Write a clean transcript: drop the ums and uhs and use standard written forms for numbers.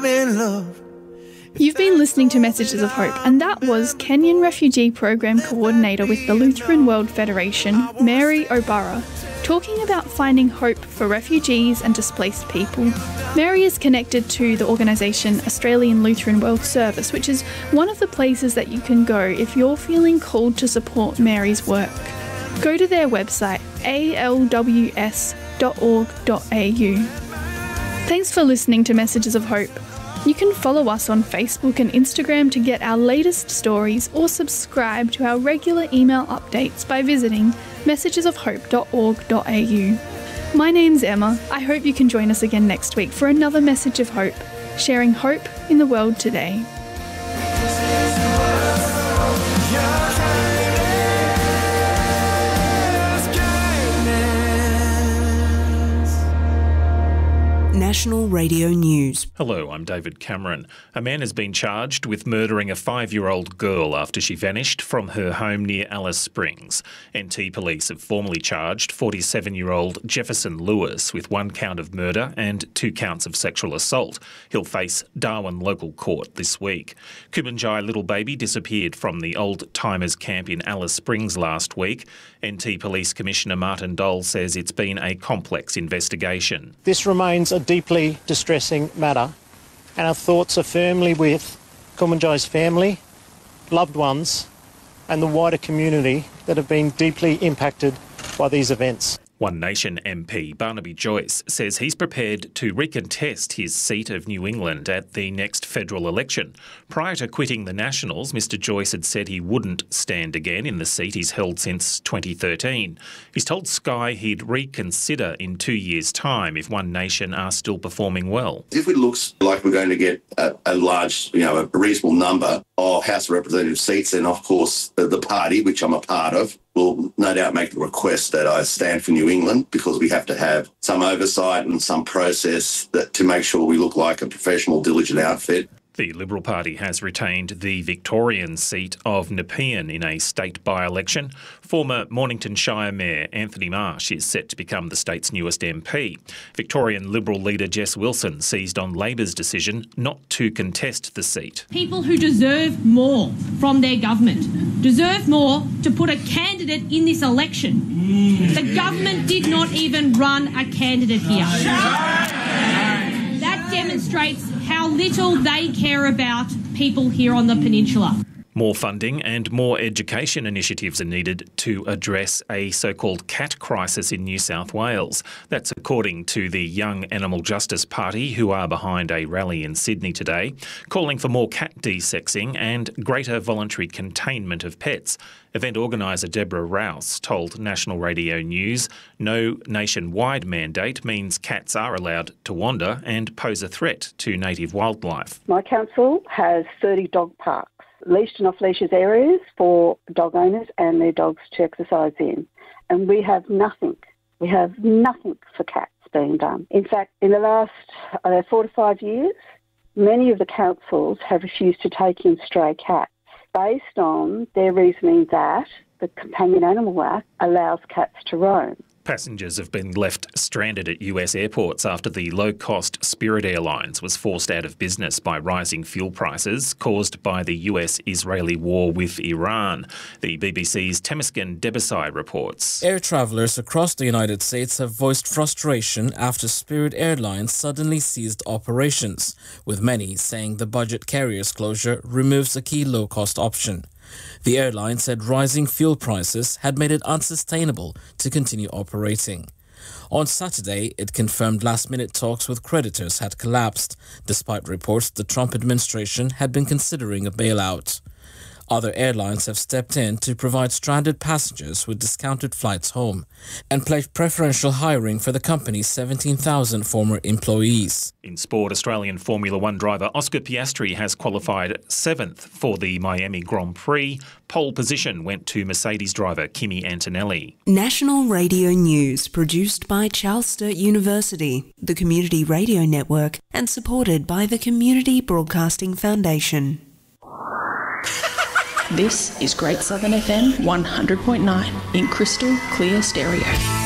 in love. You've been listening to Messages of Hope, and that was Kenyan Refugee Program Coordinator with the Lutheran World Federation, Mary O'Bara, talking about finding hope for refugees and displaced people. Mary is connected to the organisation Australian Lutheran World Service, which is one of the places that you can go if you're feeling called to support Mary's work. Go to their website, alws.org.au. Thanks for listening to Messages of Hope. You can follow us on Facebook and Instagram to get our latest stories or subscribe to our regular email updates by visiting messagesofhope.org.au. My name's Emma. I hope you can join us again next week for another Message of Hope, sharing hope in the world today. National Radio News. Hello, I'm David Cameron. A man has been charged with murdering a 5-year-old girl after she vanished from her home near Alice Springs. NT Police have formally charged 47-year-old Jefferson Lewis with 1 count of murder and 2 counts of sexual assault. He'll face Darwin Local Court this week. Kumanjai little baby disappeared from the Old Timers camp in Alice Springs last week. NT Police Commissioner Martin Dole says it's been a complex investigation. This remains a deeply distressing matter, and our thoughts are firmly with Kumanjai's family, loved ones, and the wider community that have been deeply impacted by these events. One Nation MP Barnaby Joyce says he's prepared to recontest his seat of New England at the next federal election. Prior to quitting the Nationals, Mr Joyce had said he wouldn't stand again in the seat he's held since 2013. He's told Sky he'd reconsider in 2 years' time if One Nation are still performing well. If it looks like we're going to get a large, a reasonable number of House of Representative seats, then of course the party, which I'm a part of, will no doubt make the request that I stand for New England, because we have to have some oversight and some process to make sure we look like a professional, diligent outfit. The Liberal Party has retained the Victorian seat of Nepean in a state by-election. Former Mornington Shire Mayor Anthony Marsh is set to become the state's newest MP. Victorian Liberal leader Jess Wilson seized on Labor's decision not to contest the seat. People who deserve more from their government deserve more to put a candidate in this election. The government did not even run a candidate here. That demonstrates how little they care about people here on the peninsula. More funding and more education initiatives are needed to address a so-called cat crisis in New South Wales. That's according to the Young Animal Justice Party, who are behind a rally in Sydney today, calling for more cat desexing and greater voluntary containment of pets. Event organiser Deborah Rouse told National Radio News no nationwide mandate means cats are allowed to wander and pose a threat to native wildlife. My council has 30 dog parks, leashed and off-leashes areas for dog owners and their dogs to exercise in. And we have nothing. We have nothing for cats being done. In fact, in the last 4 to 5 years, many of the councils have refused to take in stray cats based on their reasoning that the Companion Animal Act allows cats to roam. Passengers have been left stranded at US airports after the low-cost Spirit Airlines was forced out of business by rising fuel prices caused by the US-Israeli war with Iran. The BBC's Temesgen Debesai reports. Air travellers across the United States have voiced frustration after Spirit Airlines suddenly ceased operations, with many saying the budget carrier's closure removes a key low-cost option. The airline said rising fuel prices had made it unsustainable to continue operating. On Saturday, it confirmed last-minute talks with creditors had collapsed, despite reports the Trump administration had been considering a bailout. Other airlines have stepped in to provide stranded passengers with discounted flights home and pledged preferential hiring for the company's 17,000 former employees. In sport, Australian Formula One driver Oscar Piastri has qualified 7th for the Miami Grand Prix. Pole position went to Mercedes driver Kimi Antonelli. National Radio News, produced by Charles Sturt University, the Community Radio Network, and supported by the Community Broadcasting Foundation. This is Great Southern FM 100.9 in crystal clear stereo.